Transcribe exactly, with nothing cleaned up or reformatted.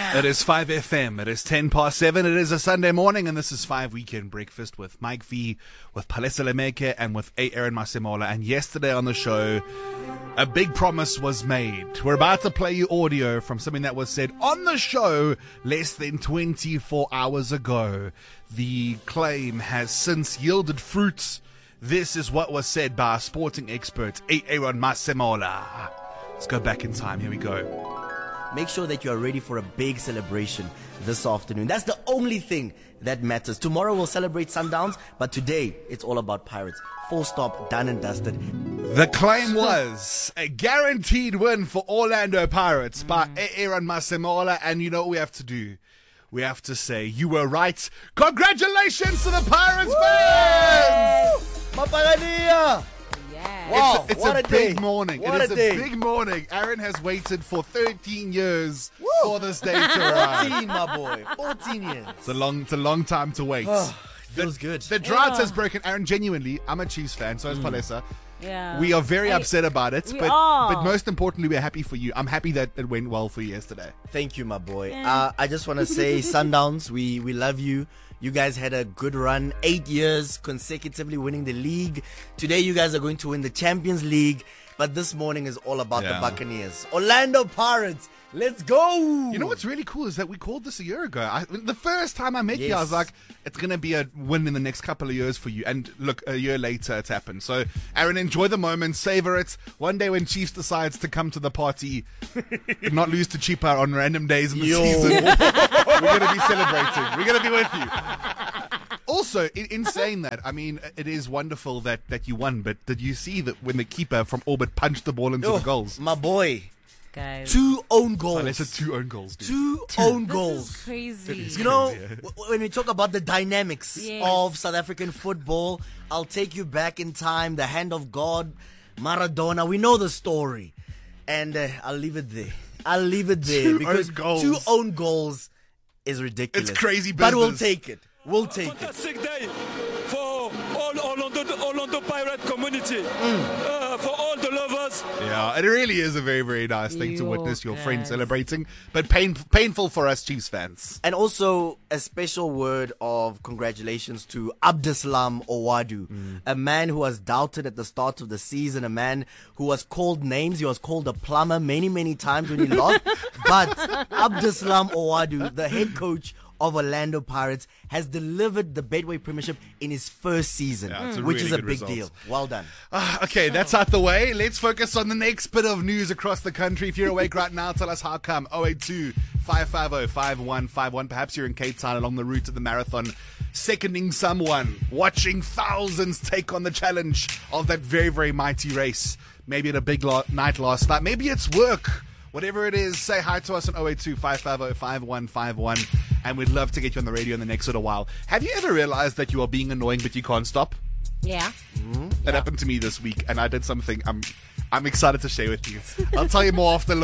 It is five F M. It is ten past seven. It is a Sunday morning, and this is five Weekend Breakfast with Mike V, with Palesa Lemeke, and with A. Aaron Masemola. And yesterday on the show, a big promise was made. We're about to play you audio from something that was said on the show less than twenty-four hours ago. The claim has since yielded fruits. This is what was said by our sporting expert, A. Aaron Masemola. Let's go back in time. Here we go. Make sure that you are ready for a big celebration this afternoon. That's the only thing that matters. Tomorrow we'll celebrate Sundowns, but today it's all about Pirates. Full stop, done and dusted. The claim was a guaranteed win for Orlando Pirates by Aaron Masemola, and you know what we have to do? We have to say, you were right. Congratulations to the Pirates fans! Mapagania! Wow, it's a, it's what a, a big day. morning. What it is a a, day. big morning. Aaron has waited for thirteen years Woo. for this day to arrive. fourteen, my boy. fourteen years. It's a long, it's a long time to wait. Feels good. The drought Yeah. has broken. Aaron, genuinely, I'm a Chiefs fan, so is Palesa. Yeah. We are very Hey, upset about it, we but are. but most importantly, we're happy for you. I'm happy that it went well for you yesterday. Thank you, my boy. Yeah. Uh, I just want to say, Sundowns, we, we love you. You guys had a good run, eight years consecutively winning the league. Today, you guys are going to win the Champions League. But this morning is all about Yeah. the Buccaneers. Orlando Pirates, let's go! You know what's really cool is that we called this a year ago. I, the first time I met you, I Yes. was like, it's going to be a win in the next couple of years for you. And look, a year later, it's happened. So, Aaron, enjoy the moment, savor it. One day when Chiefs decides to come to the party, not lose to Cheaper on random days in the Yo. season, we're going to be celebrating. We're going to be with you. Also, in, in saying that, I mean, it is wonderful that, that you won, but did you see that when the keeper from Orbit punched the ball into Yo, the goals? My boy, Guys. two own goals. Oh, that's a two own goals, dude. Two own This goals. is crazy. You know, Crazy, yeah. w- when we talk about the dynamics Yes. of South African football, I'll take you back in time, the hand of God, Maradona. We know the story. And uh, I'll leave it there. I'll leave it there. Two because own goals. two own goals is ridiculous. It's crazy But we'll business. take it. We'll take it. Fantastic day for all Orlando, Orlando Pirate community, uh, for all the lovers. Yeah, it really is a very, very nice thing to Yo, witness your friend guys. celebrating, but pain, painful for us Chiefs fans. And also a special word of congratulations to Abdeslam Owadu, a man who was doubted at the start of the season, a man who was called names. He was called a plumber many, many times when he lost. But Abdeslam Owadu, the head coach of Orlando Pirates, has delivered the Betway Premiership in his first season, Yeah, it's a which really is a good big result. deal. Well done. Ah, okay, that's out the way. Let's focus on the next bit of news across the country. If you're awake right now, tell us how come. oh eight two, five five oh, five one five one. Perhaps you're in Cape Town along the route to the marathon, seconding someone, watching thousands take on the challenge of that very, very mighty race. Maybe at a big lo- night last night. Maybe it's work. Whatever it is, say hi to us on oh eight two, five five oh, five one five one, and we'd love to get you on the radio in the next little while. Have you ever realized that you are being annoying but you can't stop? Yeah. That happened to me this week, and I did something I'm I'm excited to share with you. I'll tell you more after